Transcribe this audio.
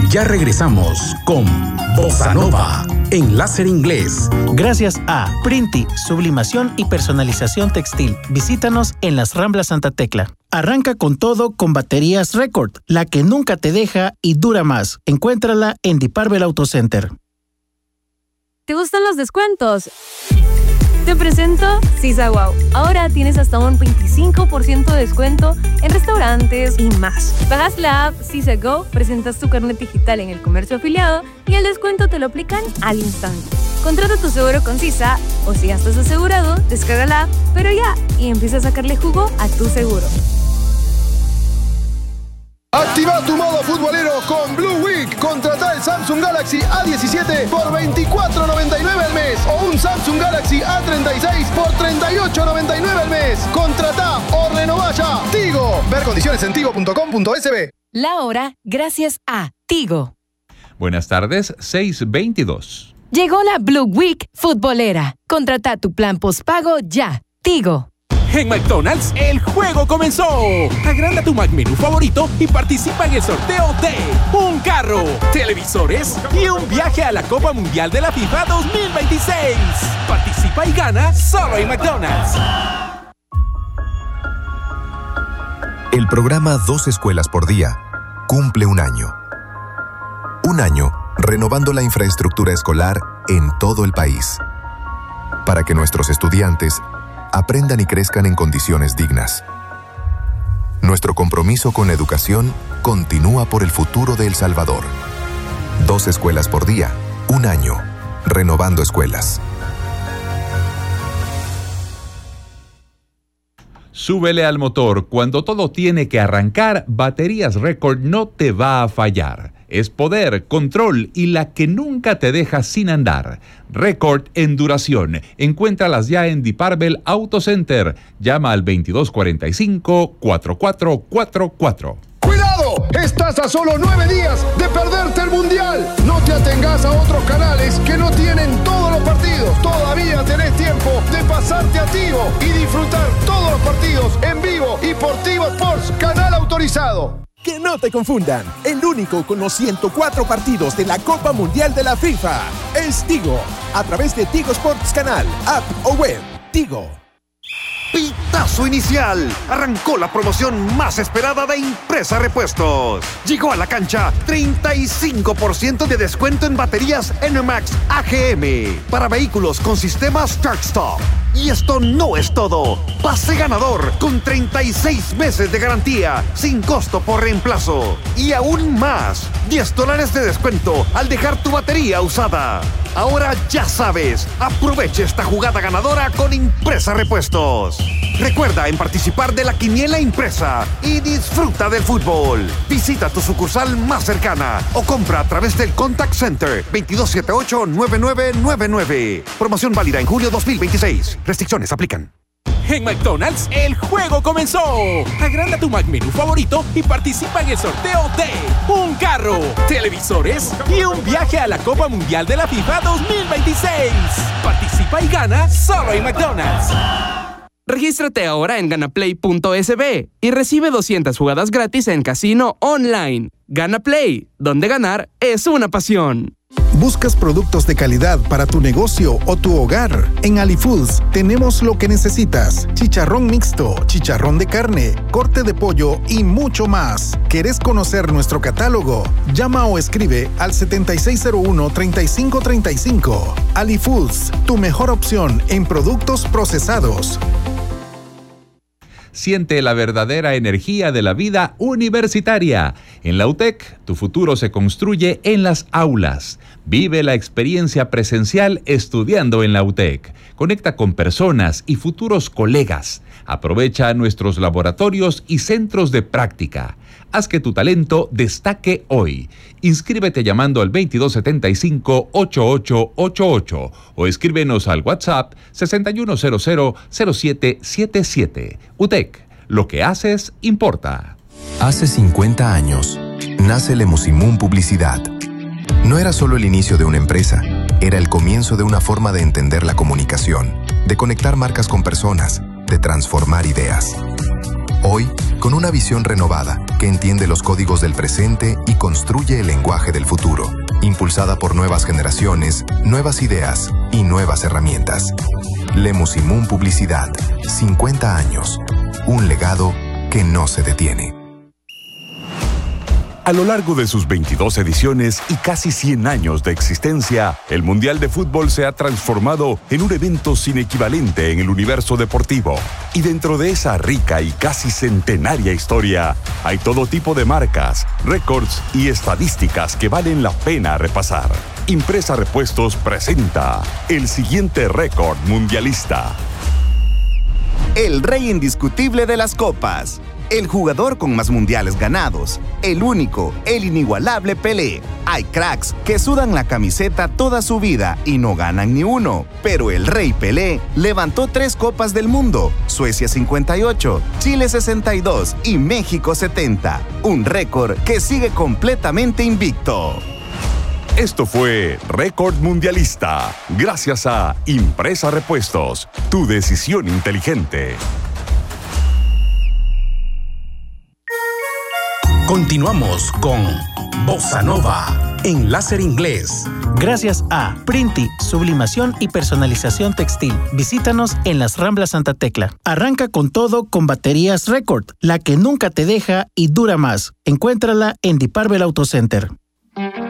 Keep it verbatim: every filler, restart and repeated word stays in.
Ya regresamos con Bossa Nova en Láser Inglés. Gracias a Printi, sublimación y personalización textil. Visítanos en las Ramblas Santa Tecla. Arranca con todo con baterías Record, la que nunca te deja y dura más. Encuéntrala en Diparvel Auto Center. ¿Te gustan los descuentos? Te presento Sisa Wow. Ahora tienes hasta un veinticinco por ciento de descuento en restaurantes y más. Pagas la app Sisa Go, presentas tu carnet digital en el comercio afiliado y el descuento te lo aplican al instante. Contrata tu seguro con Sisa o si ya estás asegurado, descarga la app, pero ya, y empieza a sacarle jugo a tu seguro. Activa tu modo futbolero con Blue Week. Contrata el Samsung Galaxy A diecisiete por veinticuatro noventa y nueve al mes o un Samsung Galaxy A treinta y seis por treinta y ocho noventa y nueve al mes. Contrata o renová ya. Tigo. Ver condiciones en tigo punto com punto es be. La hora gracias a Tigo. Buenas tardes, seis veintidós. Llegó la Blue Week futbolera. Contrata tu plan postpago ya. Tigo. En McDonald's, el juego comenzó. Agranda tu McMenú favorito y participa en el sorteo de un carro, televisores y un viaje a la Copa Mundial de la FIFA dos mil veintiséis. Participa y gana solo en McDonald's. El programa Dos Escuelas por Día cumple un año. Un año renovando la infraestructura escolar en todo el país. Para que nuestros estudiantes aprendan y crezcan en condiciones dignas. Nuestro compromiso con la educación continúa por el futuro de El Salvador. Dos escuelas por día, un año, renovando escuelas. Súbele al motor. Cuando todo tiene que arrancar, Baterías Record no te va a fallar. Es poder, control y la que nunca te deja sin andar. Record en duración. Encuéntralas ya en Diparvel Auto Center. Llama al veintidós cuarenta y cinco, cuarenta y cuatro cuarenta y cuatro. ¡Cuidado! Estás a solo nueve días de perderte el Mundial. No te atengas a otros canales que no tienen todos los partidos. Todavía tenés tiempo de pasarte a Tigo y disfrutar todos los partidos en vivo y por Tigo Sports, canal autorizado. Que no te confundan, el único con los ciento cuatro partidos de la Copa Mundial de la FIFA es Tigo, a través de Tigo Sports Canal, app o web. Tigo. Pitazo inicial. Arrancó la promoción más esperada de Impresa Repuestos. Llegó a la cancha treinta y cinco por ciento de descuento en baterías N MAX A G M para vehículos con sistema Start Stop. Y esto no es todo. Pase ganador con treinta y seis meses de garantía sin costo por reemplazo. Y aún más, diez dólares de descuento al dejar tu batería usada. Ahora ya sabes, aproveche esta jugada ganadora con Impresa Repuestos. Recuerda en participar de la quiniela impresa y disfruta del fútbol. Visita tu sucursal más cercana o compra a través del Contact Center veintidós setenta y ocho, noventa y nueve noventa y nueve. Promoción válida en julio dos mil veintiséis. Restricciones aplican. En McDonald's, el juego comenzó. Agranda tu McMenú favorito y participa en el sorteo de un carro, televisores y un viaje a la Copa Mundial de la FIFA dos mil veintiséis. Participa y gana solo en McDonald's. Regístrate ahora en ganaplay punto es be y recibe doscientas jugadas gratis en casino online. GanaPlay, donde ganar es una pasión. ¿Buscas productos de calidad para tu negocio o tu hogar? En AliFoods tenemos lo que necesitas. Chicharrón mixto, chicharrón de carne, corte de pollo y mucho más. ¿Querés conocer nuestro catálogo? Llama o escribe al setenta y seis cero uno, treinta y cinco treinta y cinco. AliFoods, tu mejor opción en productos procesados. Siente la verdadera energía de la vida universitaria. En la U T E C, tu futuro se construye en las aulas. Vive la experiencia presencial estudiando en la U T E C. Conecta con personas y futuros colegas. Aprovecha nuestros laboratorios y centros de práctica. Haz que tu talento destaque hoy. Inscríbete llamando al veintidós setenta y cinco, ochenta y ocho ochenta y ocho o escríbenos al WhatsApp sesenta y uno cero cero, cero siete siete siete. U T E C, lo que haces importa. Hace cincuenta años, nace Lemusimún Publicidad. No era solo el inicio de una empresa, era el comienzo de una forma de entender la comunicación, de conectar marcas con personas, de transformar ideas. Hoy, con una visión renovada que entiende los códigos del presente y construye el lenguaje del futuro, impulsada por nuevas generaciones, nuevas ideas y nuevas herramientas. Lemus y Moon Publicidad, cincuenta años, un legado que no se detiene. A lo largo de sus veintidós ediciones y casi cien años de existencia, el Mundial de Fútbol se ha transformado en un evento sin equivalente en el universo deportivo. Y dentro de esa rica y casi centenaria historia, hay todo tipo de marcas, récords y estadísticas que valen la pena repasar. Impresa Repuestos presenta el siguiente récord mundialista. El rey indiscutible de las copas. El jugador con más mundiales ganados. El único, el inigualable Pelé. Hay cracks que sudan la camiseta toda su vida y no ganan ni uno. Pero el rey Pelé levantó tres copas del mundo. Suecia cincuenta y ocho, Chile sesenta y dos y México setenta. Un récord que sigue completamente invicto. Esto fue Récord Mundialista, gracias a Impresa Repuestos, tu decisión inteligente. Continuamos con Bossa Nova en Láser Inglés. Gracias a Printi, sublimación y personalización textil. Visítanos en las Ramblas Santa Tecla. Arranca con todo con baterías Record, la que nunca te deja y dura más. Encuéntrala en Diparvel Auto Center.